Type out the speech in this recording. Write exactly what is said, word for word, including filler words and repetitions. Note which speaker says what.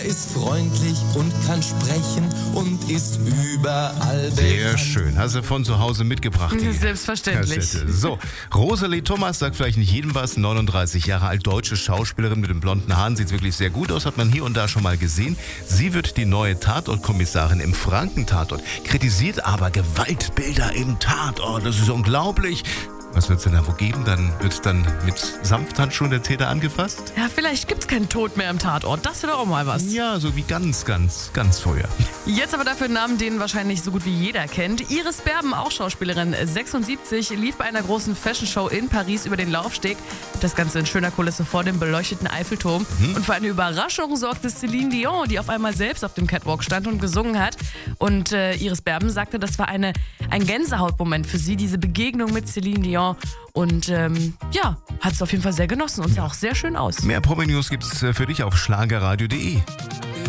Speaker 1: Er ist freundlich und kann sprechen und ist überall
Speaker 2: Sehr
Speaker 1: bekannt.
Speaker 2: schön. Hast du von zu Hause mitgebracht? Die
Speaker 3: Selbstverständlich.
Speaker 2: Kassette. So, Rosalie Thomas sagt vielleicht nicht jedem was. neununddreißig Jahre alt, deutsche Schauspielerin mit den blonden Haaren. Sieht wirklich sehr gut aus, hat man hier und da schon mal gesehen. Sie wird die neue Tatortkommissarin im Franken-Tatort. Kritisiert aber Gewaltbilder im Tatort. Das ist unglaublich. Was wird es denn da wo geben? Dann wird dann mit Samthandschuhen der Täter angefasst?
Speaker 3: Ja, vielleicht gibt's keinen Tod mehr im Tatort. Das wäre doch auch mal was.
Speaker 2: Ja, so wie ganz, ganz, ganz früher.
Speaker 3: Jetzt aber dafür einen Namen, den wahrscheinlich so gut wie jeder kennt. Iris Berben, auch Schauspielerin, sechsundsiebzig, lief bei einer großen Fashion-Show in Paris über den Laufsteg. Das Ganze in schöner Kulisse vor dem beleuchteten Eiffelturm. Mhm. Und für eine Überraschung sorgte Celine Dion, die auf einmal selbst auf dem Catwalk stand und gesungen hat. Und äh, Iris Berben sagte, das war eine, ein Gänsehautmoment für sie, diese Begegnung mit Celine Dion. Und ähm, ja, hat es auf jeden Fall sehr genossen und sah auch sehr schön aus.
Speaker 2: Mehr Promi-News gibt's für dich auf schlagerradio punkt de.